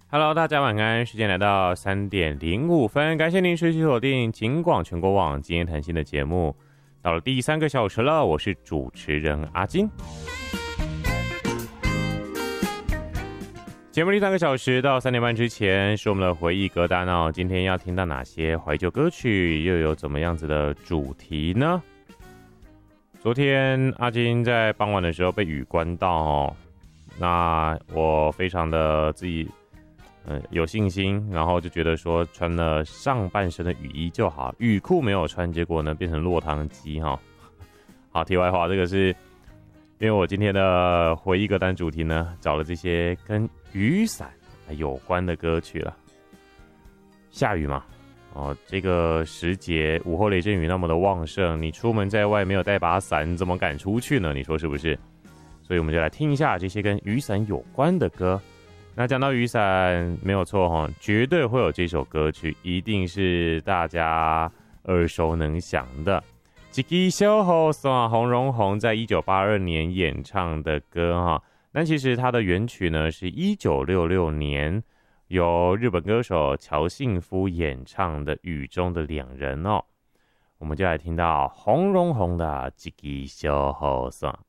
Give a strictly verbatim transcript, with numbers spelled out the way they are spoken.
Hello， 大家晚安，时间来到三点零五分，感谢您持续锁定警广全国网今天谈心的节目，到了第三个小时了，我是主持人阿金。节目第三个小时到三点半之前是我们的回忆歌单哦，今天要听到哪些怀旧歌曲，又有怎么样子的主题呢？昨天阿金在傍晚的时候被雨关到哦，那我非常的自己呃有信心，然后就觉得说穿了上半身的雨衣就好，雨裤没有穿，结果呢变成落汤鸡哈。好，题外话，这个是因为我今天的回忆歌单主题呢，找了这些跟雨伞有关的歌曲了。下雨嘛，哦，这个时节午后雷阵雨那么的旺盛，你出门在外没有带把伞，怎么敢出去呢？你说是不是？所以我们就来听一下这些跟雨伞有关的歌。那讲到雨伞，没有错哈，绝对会有这首歌曲，一定是大家耳熟能详的。一支小雨伞，洪荣宏在一九八二年演唱的歌哈。那其实它的原曲呢是一九六六年由日本歌手乔信夫演唱的《雨中的两人》哦。我们就来听到洪荣宏的一支小雨伞。